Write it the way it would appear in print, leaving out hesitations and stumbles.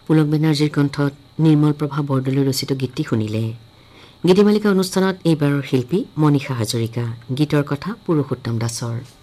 পুলক বেনাৰ্জীৰ কণ্ঠত নিৰ্মল প্ৰভা বৰদলৈ ৰচিত গীতটি শুনিলে। গীতিমালিকা অনুষ্ঠানত এইবাৰৰ শিল্পী মনীষা হাজৰিকা, গীতৰ কথা পুৰুষোত্তম দাসৰ।